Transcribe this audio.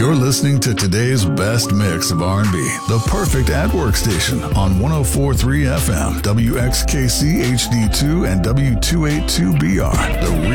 You're listening to today's best mix of R&B, the perfect at-work station on 104.3 FM, WXKC HD2 and W282BR. The